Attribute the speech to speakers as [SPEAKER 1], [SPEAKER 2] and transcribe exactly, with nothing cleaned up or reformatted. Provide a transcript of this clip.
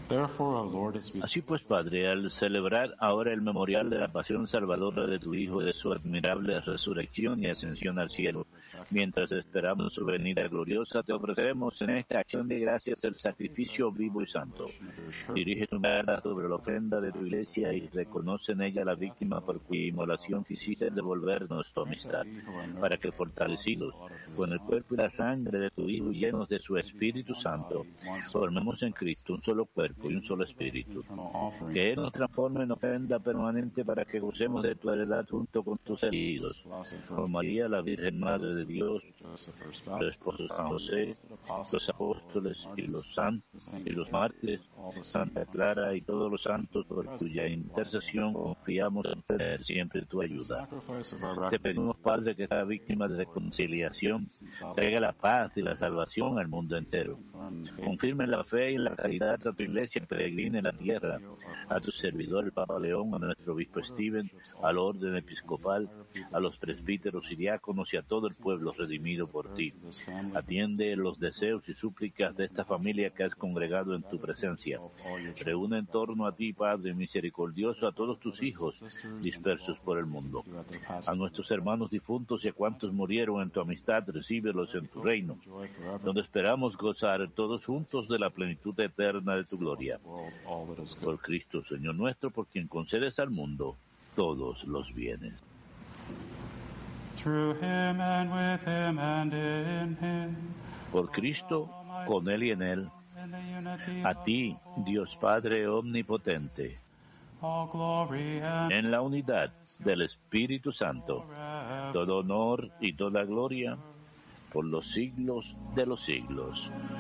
[SPEAKER 1] Así pues, Padre, al celebrar ahora el memorial de la pasión salvadora de tu Hijo y de su admirable resurrección y ascensión al cielo, mientras esperamos su venida gloriosa, te ofrecemos en esta acción de gracias el sacrificio vivo y santo. Dirige tu mirada sobre la ofrenda de tu iglesia y reconoce en ella la víctima por cuya inmolación quisiste devolvernos tu amistad, para que fortalecidos con el cuerpo y la sangre de tu Hijo y llenos de su Espíritu Santo, formemos en Cristo un solo cuerpo y un solo espíritu, que Él nos transforme en ofrenda permanente para que gocemos de tu heredad junto con tus elegidos, con María la Virgen Madre de Dios, el esposo San José, los apóstoles y los santos y los mártires, Santa Clara y todos los santos por cuya intercesión confiamos en tener siempre tu ayuda. Te pedimos, Padre, que cada víctima de reconciliación traiga la paz y la salvación al mundo entero. Confirme la fe y la caridad a tu iglesia peregrina en la tierra, a tu servidor el Papa León, a nuestro obispo Steven, al orden episcopal, a los presbíteros y diáconos y a todo el pueblo redimido por ti. Atiende los deseos y súplicas de esta familia que has congregado en tu presencia. Reúne en torno a ti, Padre misericordioso, a todos tus hijos dispersos por el mundo. A nuestros hermanos difuntos y a cuantos murieron en tu amistad, recíbelos en tu reino, donde esperamos gozar todos juntos de la plenitud eterna de tu gloria. Por Cristo, Señor nuestro, por quien concedes al mundo todos los bienes. Por Cristo, con Él y en Él, a ti, Dios Padre omnipotente, en la unidad del Espíritu Santo, todo honor y toda gloria por los siglos de los siglos.